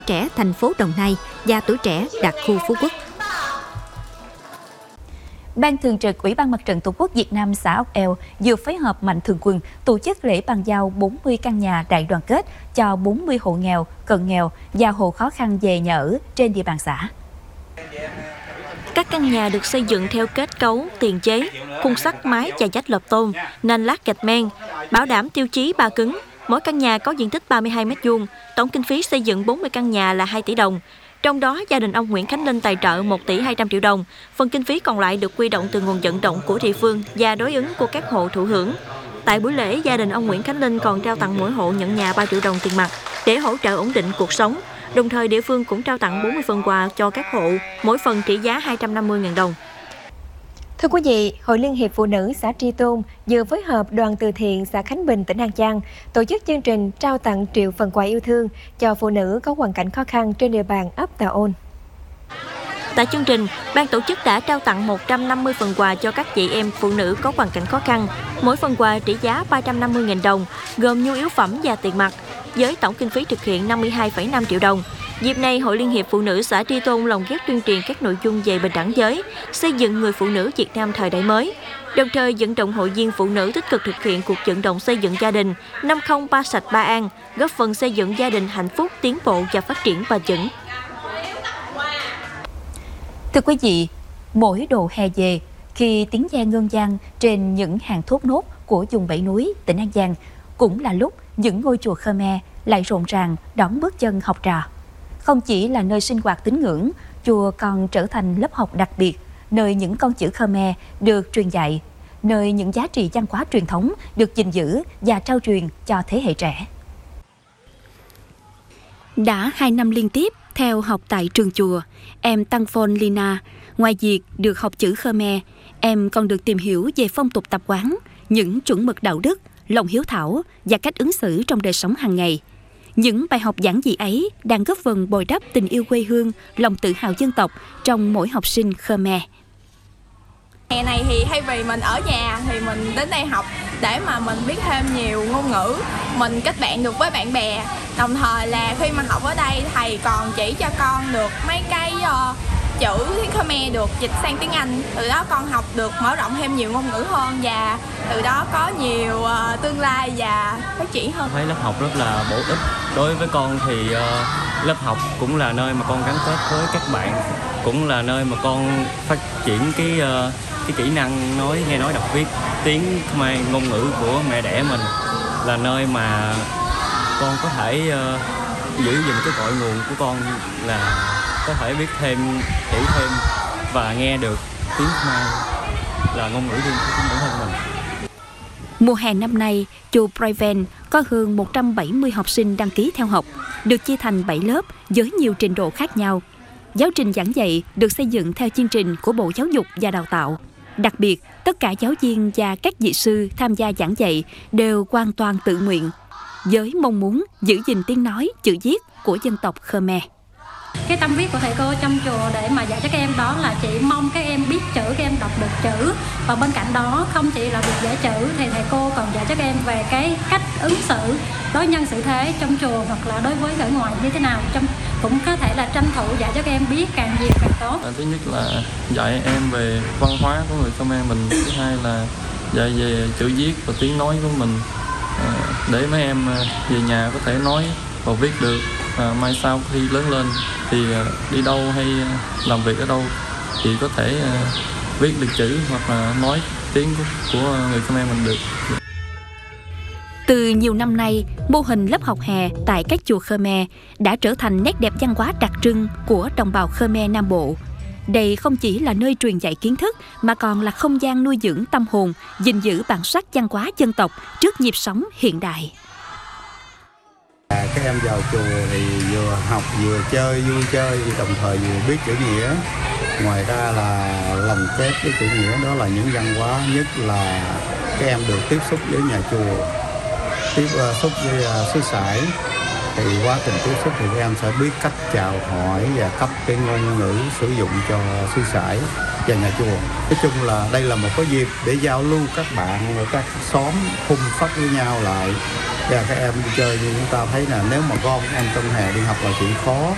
Trẻ thành phố Đồng Nai và Tuổi trẻ đặc khu Phú Quốc. Ban Thường trực Ủy ban Mặt trận Tổ quốc Việt Nam xã Ốc Eo vừa phối hợp Mạnh Thường Quân tổ chức lễ bàn giao 40 căn nhà đại đoàn kết cho 40 hộ nghèo, cận nghèo và hộ khó khăn về nhà ở trên địa bàn xã. Các căn nhà được xây dựng theo kết cấu tiền chế, khung sắt mái và vách lợp tôn, nền lát gạch men, bảo đảm tiêu chí 3 cứng. Mỗi căn nhà có diện tích 32 m², tổng kinh phí xây dựng 40 căn nhà là 2 tỷ đồng. Trong đó, gia đình ông Nguyễn Khánh Linh tài trợ 1 tỷ 200 triệu đồng. Phần kinh phí còn lại được huy động từ nguồn vận động của địa phương và đối ứng của các hộ thụ hưởng. Tại buổi lễ, gia đình ông Nguyễn Khánh Linh còn trao tặng mỗi hộ nhận nhà 3 triệu đồng tiền mặt để hỗ trợ ổn định cuộc sống. Đồng thời, địa phương cũng trao tặng 40 phần quà cho các hộ, mỗi phần trị giá 250.000 đồng. Thưa quý vị, Hội Liên hiệp Phụ nữ xã Tri Tôn vừa phối hợp Đoàn từ thiện xã Khánh Bình, tỉnh An Giang tổ chức chương trình trao tặng triệu phần quà yêu thương cho phụ nữ có hoàn cảnh khó khăn trên địa bàn ấp Tà Ôn. Tại chương trình, ban tổ chức đã trao tặng 150 phần quà cho các chị em phụ nữ có hoàn cảnh khó khăn, mỗi phần quà trị giá 350.000 đồng, gồm nhu yếu phẩm và tiền mặt, với tổng kinh phí thực hiện 52,5 triệu đồng. Dịp này, Hội Liên hiệp Phụ nữ xã Tri Tôn lồng ghép tuyên truyền các nội dung về bình đẳng giới, xây dựng người phụ nữ Việt Nam thời đại mới. Đồng thời vận động hội viên phụ nữ tích cực thực hiện cuộc vận động xây dựng gia đình 50 ba sạch ba an, góp phần xây dựng gia đình hạnh phúc, tiến bộ và phát triển bền vững. Thưa quý vị, mỗi độ hè về, khi tiếng ve ngân vang trên những hàng thốt nốt của vùng Bảy Núi, tỉnh An Giang, cũng là lúc những ngôi chùa Khmer lại rộn ràng đón bước chân học trò. Không chỉ là nơi sinh hoạt tín ngưỡng, chùa còn trở thành lớp học đặc biệt, nơi những con chữ Khmer được truyền dạy, nơi những giá trị văn hóa truyền thống được gìn giữ và trao truyền cho thế hệ trẻ. Đã 2 năm liên tiếp theo học tại trường chùa, em Tăng Phon Lina, ngoài việc được học chữ Khmer, em còn được tìm hiểu về phong tục tập quán, những chuẩn mực đạo đức, lòng hiếu thảo và cách ứng xử trong đời sống hàng ngày. Những bài học giản dị ấy đang góp phần bồi đắp tình yêu quê hương, lòng tự hào dân tộc trong mỗi học sinh Khmer. Hè này thì thay vì mình ở nhà thì mình đến đây học để mà mình biết thêm nhiều ngôn ngữ, mình kết bạn được với bạn bè. Đồng thời là khi mà học ở đây, thầy còn chỉ cho con được mấy cái chữ tiếng Khmer được dịch sang tiếng Anh. Từ đó con học được mở rộng thêm nhiều ngôn ngữ hơn và từ đó có nhiều tương lai và phát triển hơn. Thấy lớp học rất là bổ ích. Đối với con thì lớp học cũng là nơi mà con gắn kết với các bạn, cũng là nơi mà con phát triển cái kỹ năng nghe nói đọc viết tiếng Khmer, ngôn ngữ của mẹ đẻ mình, là nơi mà con có thể giữ gìn cái cội nguồn của con, là có thể biết thêm, hiểu thêm và nghe được tiếng Khmer là ngôn ngữ riêng của bản thân mình. Mùa hè năm nay, chùa Praven có hơn 170 học sinh đăng ký theo học, được chia thành 7 lớp với nhiều trình độ khác nhau. Giáo trình giảng dạy được xây dựng theo chương trình của Bộ Giáo dục và Đào tạo. Đặc biệt, tất cả giáo viên và các vị sư tham gia giảng dạy đều hoàn toàn tự nguyện, với mong muốn giữ gìn tiếng nói, chữ viết của dân tộc Khmer. Cái tâm huyết của thầy cô trong chùa để mà dạy cho các em đó là chỉ mong các em biết chữ, các em đọc được chữ. Và bên cạnh đó không chỉ là việc dạy chữ thì thầy cô còn dạy cho các em về cái cách ứng xử, đối nhân xử thế trong chùa hoặc là đối với ở ngoài như thế nào. Cũng có thể là tranh thủ dạy cho các em biết càng nhiều càng tốt. Thứ nhất là dạy em về văn hóa của người Khmer mình, thứ hai là dạy về chữ viết và tiếng nói của mình, để mấy em về nhà có thể nói và viết được. Mai sau khi lớn lên thì đi đâu hay làm việc ở đâu thì có thể viết được chữ hoặc là nói tiếng của người Khmer mình được. Từ nhiều năm nay, mô hình lớp học hè tại các chùa Khmer đã trở thành nét đẹp văn hóa đặc trưng của đồng bào Khmer Nam Bộ. Đây không chỉ là nơi truyền dạy kiến thức mà còn là không gian nuôi dưỡng tâm hồn, gìn giữ bản sắc văn hóa dân tộc trước nhịp sống hiện đại. Các em vào chùa thì vừa học vừa chơi, vui chơi, đồng thời vừa biết chữ nghĩa. Ngoài ra là lồng ghép cái chữ nghĩa đó là những văn hóa, nhất là các em được tiếp xúc với nhà chùa, tiếp xúc với sư sãi. Thì quá trình tiếp xúc thì các em sẽ biết cách chào hỏi và cấp cái ngôn ngữ sử dụng cho sư sãi và nhà chùa. Nói chung là đây là một cái dịp để giao lưu các bạn ở các xóm khung phát với nhau lại. Và các em đi chơi như chúng ta thấy là nếu mà con em trong hè đi học là chuyện khó.